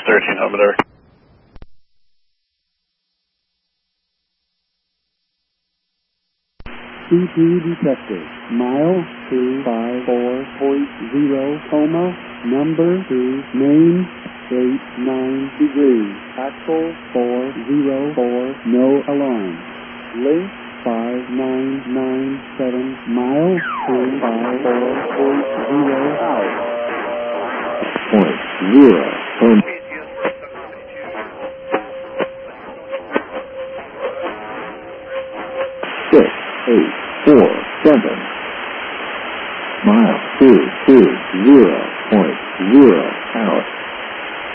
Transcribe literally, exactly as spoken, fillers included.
thirteen Humidor. C P detected. Mile two five four point zero coma. Number two main eight nine degrees. Axle four zero four. No alarm. Link five nine nine seven. Mile two five four point zero out. Point zero. Home. Six eight four seven